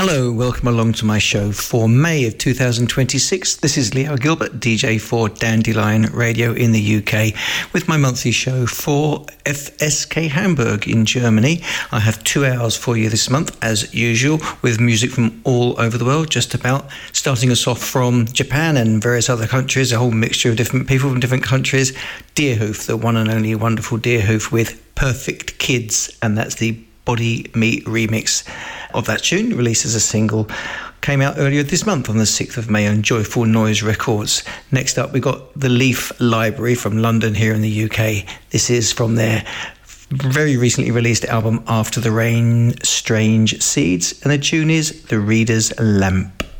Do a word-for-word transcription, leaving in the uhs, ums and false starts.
Hello, welcome along to my show for May of two thousand twenty-six. This is Leo Gilbert, D J for Dandelion Radio in the U K, with my monthly show for F S K Hamburg in Germany. I have two hours for you this month, as usual, with music from all over the world, just about, starting us off from Japan and various other countries, a whole mixture of different people from different countries. Deerhoof, the one and only wonderful Deerhoof with Perfect Kids, and that's the Body Meat remix of that tune, released as a single, came out earlier this month on the sixth of May on Joyful Noise Records. Next up, we got the Leaf Library from London here in the U K. This is from their very recently released album After the Rain, Strange Seeds, and the tune is The Reader's Lamp.